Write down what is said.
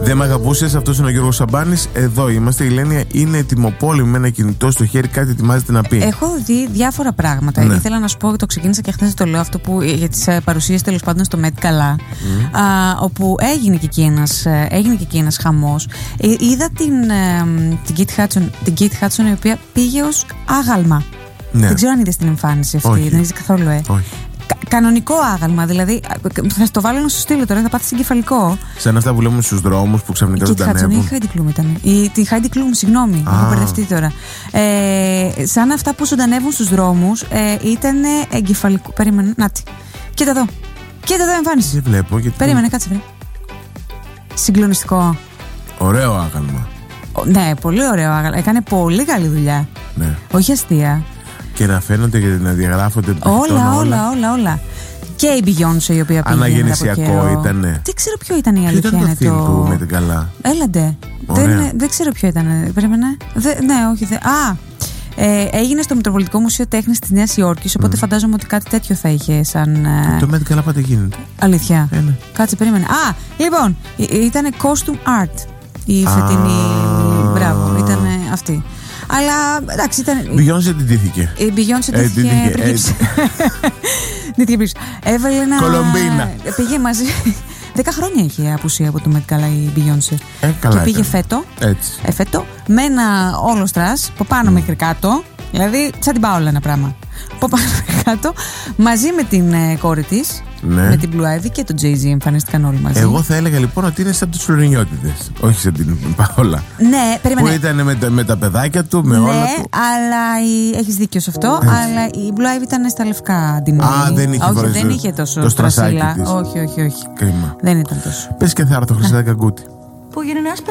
Δεν με αγαπούσες, αυτός είναι ο Γιώργος Σαμπάνης. Εδώ είμαστε. Η Λένια είναι ετοιμοπόλεμη με ένα κινητό στο χέρι, κάτι ετοιμάζεται να πει. Έχω δει διάφορα πράγματα. Ναι. Ήθελα να σου πω, το ξεκίνησα και χθες το λέω αυτό που για τις παρουσίες τέλος πάντων στο Met Gala, όπου έγινε και εκεί ένας χαμός. Είδα την Kate Hudson, η οποία πήγε ως άγαλμα. Ναι. Δεν ξέρω αν είδες την εμφάνιση αυτή. Όχι. Δεν είδες καθόλου, Όχι. Κανονικό άγαλμα, δηλαδή. Θα το βάλω να σου στείλω τώρα, θα πάθεις εγκεφαλικό. Σαν αυτά που λέμε στους δρόμους που ξαφνικά ζωντανεύουν. Η Heidi Klum ήταν. Τη Heidi Klum, συγγνώμη, έχω μπερδευτεί τώρα. Σαν αυτά που ζωντανεύουν στους δρόμους, ήταν εγκεφαλικό. Περίμενε, νάτι. Κοίτα εδώ. Κοίτα εδώ εμφάνιση. Δεν βλέπω γιατί. Περίμενε, κάτσε βρε. Συγκλονιστικό. Ωραίο άγαλμα. Ναι, πολύ ωραίο άγαλμα. Έκανε πολύ καλή δουλειά. Ναι. Όχι αστεία. Και να φαίνονται και να διαγράφονται. Όλα. Και η Beyoncé, η οποία πήγε. Αναγεννησιακό ήτανε. Δεν ξέρω ποιο ήταν η αλήθεια. Ποιο ήταν το theme του με την καλά. Έλαντε. Δεν ξέρω ποιο ήταν. Περίμενε. Ναι, όχι. Έγινε στο Μητροπολιτικό Μουσείο Τέχνης της Νέας Υόρκης, οπότε φαντάζομαι ότι κάτι τέτοιο θα είχε σαν. Το με την καλά πάντα γίνεται. Αλήθεια. Κάτσε, περίμενε. Λοιπόν, ήταν costume art η φετινή. Μπράβο, ήταν αυτή. Αλλά εντάξει, ήταν. Beyoncé την τύχηκε. Η Beyoncé την τύχηκε. Έβαλε ένα. Κολομπίνα. Πήγε μαζί. 10 χρόνια είχε απουσία από το Met Gala η Beyoncé. Καλά. Και πήγε φέτο. Φέτο με ένα όλο στρας από πάνω μέχρι κάτω. Δηλαδή, σαν την Πάολα ένα πράγμα. Από πάνω μέχρι κάτω. Μαζί με την κόρη της. Ναι. Με την Blue Ivy και τον Jay-Z εμφανίστηκαν όλοι μαζί. Εγώ θα έλεγα λοιπόν ότι είναι σαν τους Φλωρινιώτιδες. Όχι σαν την Παόλα. Ναι, περίμενε. Που ήταν με τα παιδάκια του, με όλα του. Ναι, αλλά έχεις δίκιο σε αυτό. Αλλά η Blue Ivy ήταν στα λευκά αντιμετωπίζει. Δεν είχε όχι, δεν είχε τόσο το στρασάκι της. Όχι. Κρίμα. Δεν ήταν τόσο. Πες και θα έρθω Χρυσάδα Καγκούτη. Που γυρνάς